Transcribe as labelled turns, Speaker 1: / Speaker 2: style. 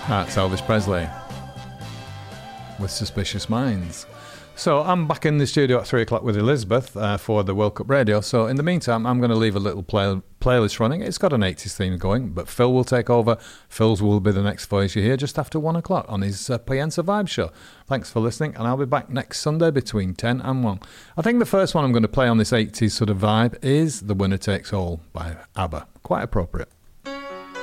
Speaker 1: That's Elvis Presley with Suspicious Minds. So I'm back in the studio at 3 o'clock with Elizabeth for the World Cup Radio. So in the meantime, I'm going to leave a little playlist running. It's got an 80s theme going, but Phil will take over. Phil's will be the next voice you hear just after 1 o'clock on his Pienza Vibe show. Thanks for listening, and I'll be back next Sunday between 10 and 1. I think the first one I'm going to play on this 80s sort of vibe is The Winner Takes All by ABBA. Quite appropriate.